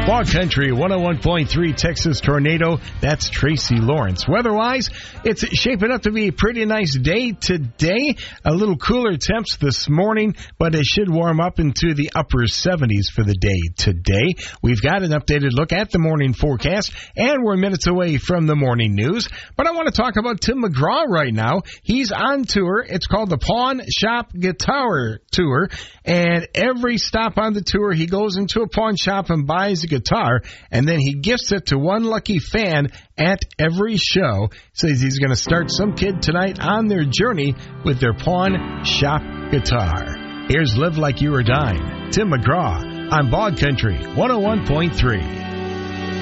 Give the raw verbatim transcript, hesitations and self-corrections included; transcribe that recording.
Bog Country one oh one point three Texas Tornado. That's Tracy Lawrence. Weather-wise, it's shaping up to be a pretty nice day today. A little cooler temps this morning, but it should warm up into the upper seventies for the day today. We've got an updated look at the morning forecast, and we're minutes away from the morning news. But I want to talk about Tim McGraw right now. He's on tour. It's called the Pawn Shop Guitar Tour, and every stop on the tour, he goes into a pawn shop and buys a guitar, and then he gifts it to one lucky fan at every show. Says he's going to start some kid tonight on their journey with their pawn shop guitar. Here's Live Like You Were Dying, Tim McGraw on Bog Country one oh one point three.